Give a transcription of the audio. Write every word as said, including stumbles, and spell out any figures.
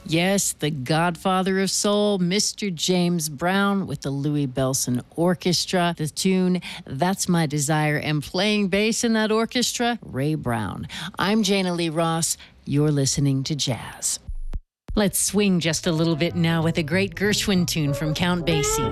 Yes, the godfather of soul, Mister James Brown with the Louis Bellson Orchestra. The tune, That's My Desire, and playing bass in that orchestra, Ray Brown. I'm Jana Lee Ross. You're listening to Jazz. Let's swing just a little bit now with a great Gershwin tune from Count Basie.